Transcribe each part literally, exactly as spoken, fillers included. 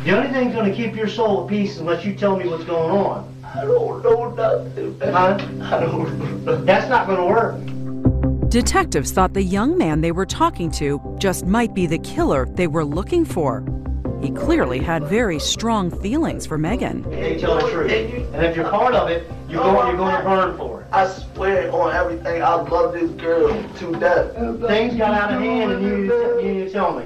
The only thing that's going to keep your soul at peace is unless you tell me what's going on. I don't know nothing. Huh? I don't know. That's not going to work. Detectives thought the young man they were talking to just might be the killer they were looking for. He clearly had very strong feelings for Megan. They tell the truth. And if you're part of it, you're going, you're going to burn for it. I swear on everything, I love this girl to death. Things got out of hand and you, you, you tell me.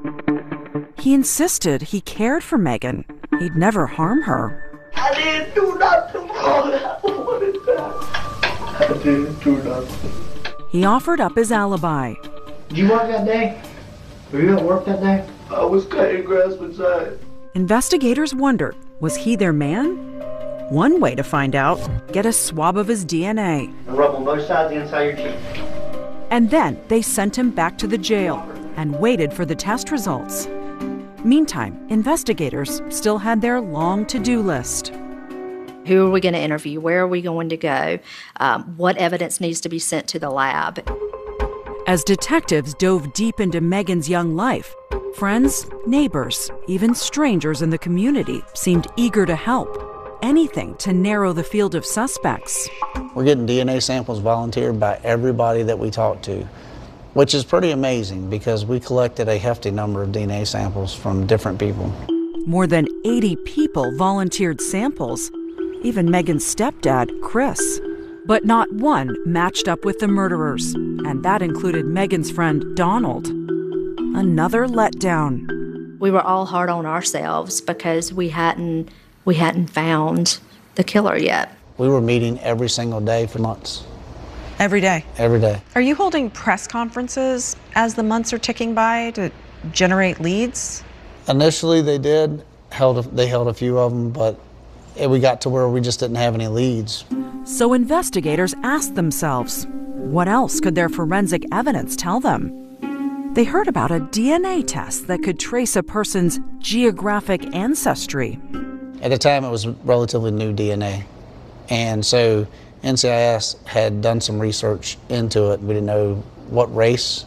He insisted he cared for Megan. He'd never harm her. I didn't do nothing wrong. I wanted that. I didn't do nothing. He offered up his alibi. Did you work that day? Were you at work that day? I was cutting grass beside. Investigators wondered, was he their man? One way to find out, get a swab of his D N A. And rub on both sides of the inside of your teeth. And then they sent him back to the jail and waited for the test results. Meantime, investigators still had their long to-do list. Who are we going to interview? Where are we going to go? Um, what evidence needs to be sent to the lab? As detectives dove deep into Megan's young life, friends, neighbors, even strangers in the community seemed eager to help. Anything to narrow the field of suspects. We're getting D N A samples volunteered by everybody that we talked to, which is pretty amazing because we collected a hefty number of D N A samples from different people. More than eighty people volunteered samples, even Megan's stepdad, Chris. But not one matched up with the murderers, and that included Megan's friend, Donald. Another letdown. We were all hard on ourselves because we hadn't we hadn't found the killer yet. We were meeting every single day for months. Every day? Every day. Are you holding press conferences as the months are ticking by to generate leads? Initially they did, held a, they held a few of them, but we got to where we just didn't have any leads. So investigators asked themselves, what else could their forensic evidence tell them? They heard about a D N A test that could trace a person's geographic ancestry. At the time, it was relatively new D N A. And so N C I S had done some research into it. We didn't know what race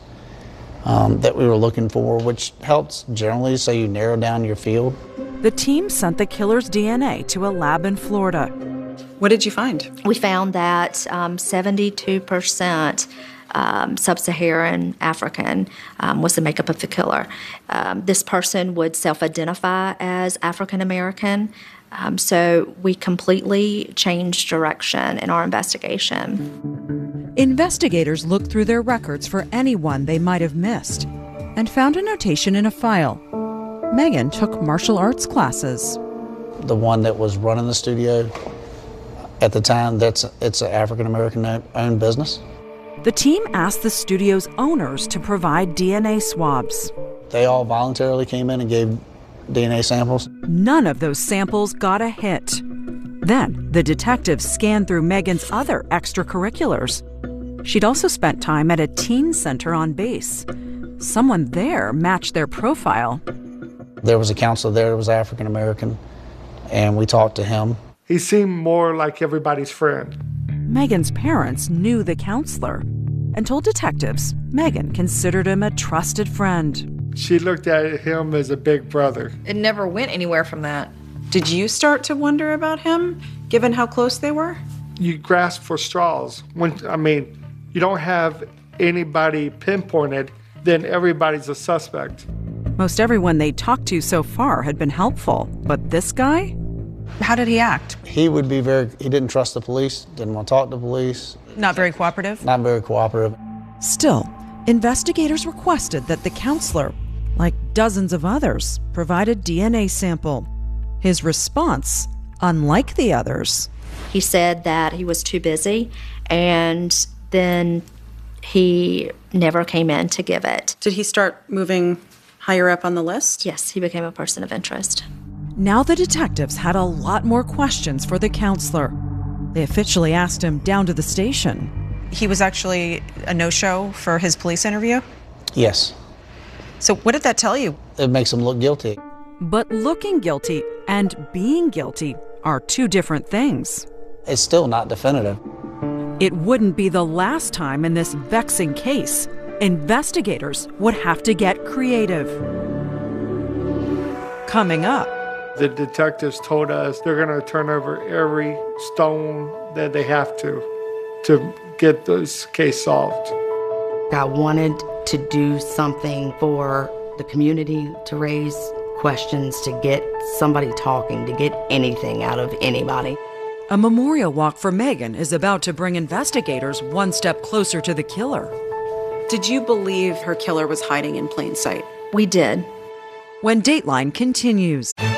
um, that we were looking for, which helps generally so you narrow down your field. The team sent the killer's D N A to a lab in Florida. What did you find? We found that um, seventy-two percent um, sub-Saharan African um, was the makeup of the killer. Um, this person would self-identify as African American, um, so we completely changed direction in our investigation. Investigators looked through their records for anyone they might have missed and found a notation in a file. Megan took martial arts classes. The one that was running the studio at the time, that's it's an African American owned business. The team asked the studio's owners to provide D N A swabs. They all voluntarily came in and gave D N A samples. None of those samples got a hit. Then the detectives scanned through Megan's other extracurriculars. She'd also spent time at a teen center on base. Someone there matched their profile. There was a counselor there that was African American, and we talked to him. He seemed more like everybody's friend. Megan's parents knew the counselor and told detectives Megan considered him a trusted friend. She looked at him as a big brother. It never went anywhere from that. Did you start to wonder about him, given how close they were? You grasp for straws. When I mean, you don't have anybody pinpointed, then everybody's a suspect. Most everyone they talked to so far had been helpful, but this guy? How did he act? He would be very, he didn't trust the police, didn't want to talk to the police. Not very cooperative? Not very cooperative. Still, investigators requested that the counselor, like dozens of others, provide a D N A sample. His response, unlike the others. He said that he was too busy, and then he never came in to give it. Did he start moving higher up on the list? Yes, he became a person of interest. Now the detectives had a lot more questions for the counselor. They officially asked him down to the station. He was actually a no-show for his police interview? Yes. So what did that tell you? It makes him look guilty. But looking guilty and being guilty are two different things. It's still not definitive. It wouldn't be the last time in this vexing case. Investigators would have to get creative. Coming up, The detectives told us they're going to turn over every stone that they have to to get this case solved. I wanted to do something for the community, to raise questions, to get somebody talking, to get anything out of anybody. A memorial walk for Megan is about to bring investigators one step closer to the killer. Did you believe her killer was hiding in plain sight? We did. When Dateline continues.